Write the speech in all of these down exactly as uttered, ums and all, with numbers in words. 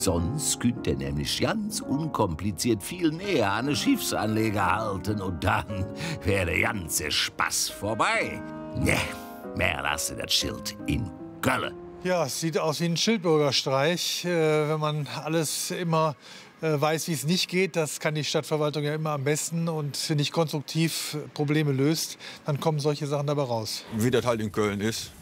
Sonst könnt ihr nämlich ganz unkompliziert viel näher an eine Schiffsanleger halten und dann wäre der ganze Spaß vorbei. Ne, mehr lasse das Schild in Köln. Ja, es sieht aus wie ein Schildbürgerstreich. Äh, wenn man alles immer äh, weiß, wie es nicht geht, das kann die Stadtverwaltung ja immer am besten und nicht konstruktiv Probleme löst, dann kommen solche Sachen dabei raus. Wie das halt in Köln ist.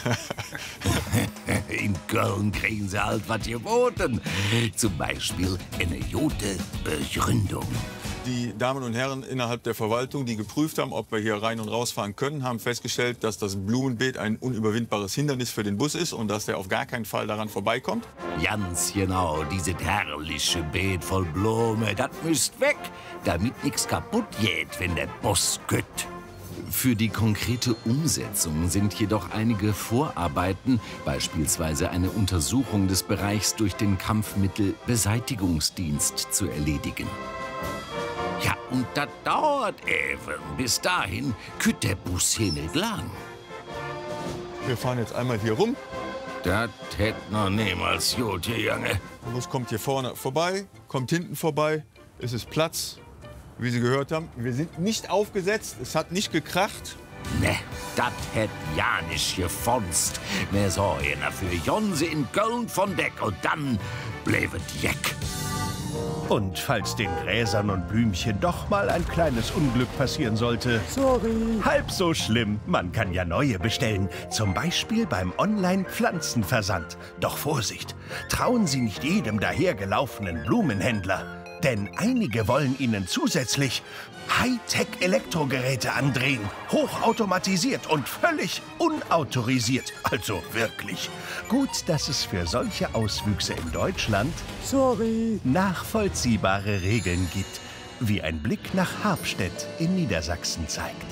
In Köln kriegen sie halt was geboten. Zum Beispiel eine gute Begründung. Die Damen und Herren innerhalb der Verwaltung, die geprüft haben, ob wir hier rein und rausfahren können, haben festgestellt, dass das Blumenbeet ein unüberwindbares Hindernis für den Bus ist und dass der auf gar keinen Fall daran vorbeikommt. Ganz genau, dieses herrliche Beet voll Blumen, das müsst weg, damit nichts kaputt geht, wenn der Bus geht. Für die konkrete Umsetzung sind jedoch einige Vorarbeiten, beispielsweise eine Untersuchung des Bereichs durch den Kampfmittelbeseitigungsdienst, zu erledigen. Ja, und das dauert eben. Bis dahin kütt der Bus hier nicht lang. Wir fahren jetzt einmal hier rum. Das hätt noch niemals gut, hier, Junge. Der Bus kommt hier vorne vorbei, kommt hinten vorbei. Es ist Platz, wie Sie gehört haben. Wir sind nicht aufgesetzt, es hat nicht gekracht. Ne, das hätt ja nicht gefonst. Wir sorgen dafür Jonse in Köln von Deck und dann bleibt Jeck. Und falls den Gräsern und Blümchen doch mal ein kleines Unglück passieren sollte... Sorry. Halb so schlimm. Man kann ja neue bestellen. Zum Beispiel beim Online-Pflanzenversand. Doch Vorsicht! Trauen Sie nicht jedem dahergelaufenen Blumenhändler. Denn einige wollen Ihnen zusätzlich Hightech-Elektrogeräte andrehen. Hochautomatisiert und völlig unautorisiert. Also wirklich. Gut, dass es für solche Auswüchse in Deutschland Sorry. nachvollziehbare Regeln gibt. Wie ein Blick nach Harpstedt in Niedersachsen zeigt.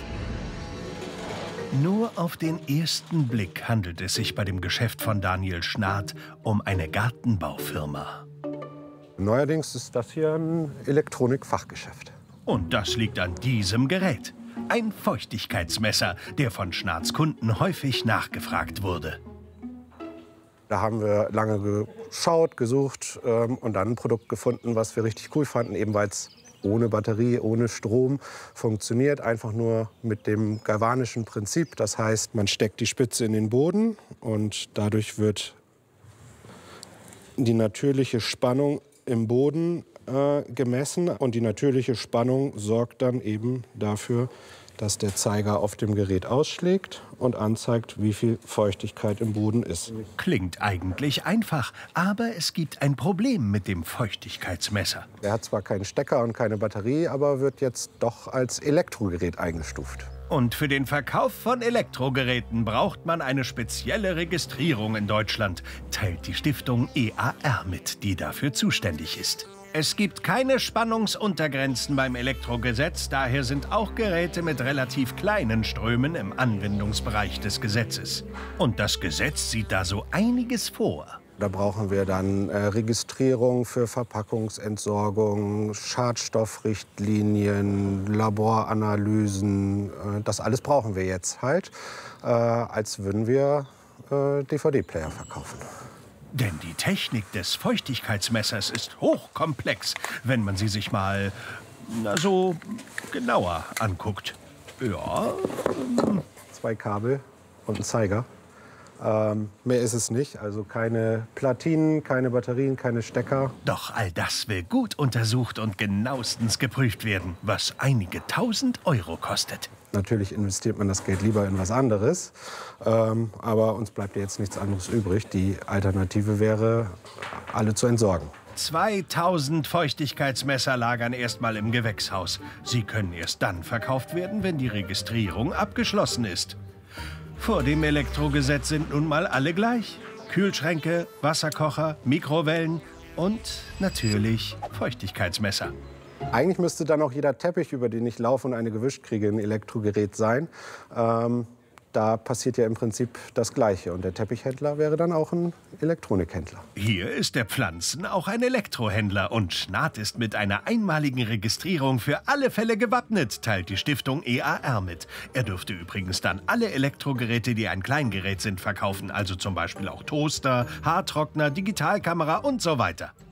Nur auf den ersten Blick handelt es sich bei dem Geschäft von Daniel Schnarrt um eine Gartenbaufirma. Neuerdings ist das hier ein Elektronikfachgeschäft. Und das liegt an diesem Gerät. Ein Feuchtigkeitsmesser, der von Schnarrts Kunden häufig nachgefragt wurde. Da haben wir lange geschaut, gesucht ähm, und dann ein Produkt gefunden, was wir richtig cool fanden, eben weil es ohne Batterie, ohne Strom funktioniert. Einfach nur mit dem galvanischen Prinzip. Das heißt, man steckt die Spitze in den Boden und dadurch wird die natürliche Spannung im Boden äh, gemessen. Und die natürliche Spannung sorgt dann eben dafür, dass der Zeiger auf dem Gerät ausschlägt und anzeigt, wie viel Feuchtigkeit im Boden ist. Klingt eigentlich einfach, aber es gibt ein Problem mit dem Feuchtigkeitsmesser. Er hat zwar keinen Stecker und keine Batterie, aber wird jetzt doch als Elektrogerät eingestuft. Und für den Verkauf von Elektrogeräten braucht man eine spezielle Registrierung in Deutschland, teilt die Stiftung E A R mit, die dafür zuständig ist. Es gibt keine Spannungsuntergrenzen beim Elektrogesetz, daher sind auch Geräte mit relativ kleinen Strömen im Anwendungsbereich des Gesetzes. Und das Gesetz sieht da so einiges vor. Da brauchen wir dann äh, Registrierung für Verpackungsentsorgung, Schadstoffrichtlinien, Laboranalysen. Äh, das alles brauchen wir jetzt halt, äh, als würden wir äh, D V D-Player verkaufen. Denn die Technik des Feuchtigkeitsmessers ist hochkomplex, wenn man sie sich mal na, so genauer anguckt. Ja. Ähm. Zwei Kabel und ein Zeiger. Ähm, mehr ist es nicht, also keine Platinen, keine Batterien, keine Stecker. Doch all das will gut untersucht und genauestens geprüft werden, was einige tausend Euro kostet. Natürlich investiert man das Geld lieber in was anderes, ähm, aber uns bleibt ja jetzt nichts anderes übrig. Die Alternative wäre, alle zu entsorgen. zweitausend Feuchtigkeitsmesser lagern erstmal im Gewächshaus. Sie können erst dann verkauft werden, wenn die Registrierung abgeschlossen ist. Vor dem Elektrogesetz sind nun mal alle gleich. Kühlschränke, Wasserkocher, Mikrowellen und natürlich Feuchtigkeitsmesser. Eigentlich müsste dann auch jeder Teppich, über den ich laufe und eine gewischt kriege, ein Elektrogerät sein. Ähm, da passiert ja im Prinzip das Gleiche. Und der Teppichhändler wäre dann auch ein Elektronikhändler. Hier ist der Pflanzen auch ein Elektrohändler und Schnarrt ist mit einer einmaligen Registrierung für alle Fälle gewappnet, teilt die Stiftung E A R mit. Er dürfte übrigens dann alle Elektrogeräte, die ein Kleingerät sind, verkaufen, also zum Beispiel auch Toaster, Haartrockner, Digitalkamera und so weiter.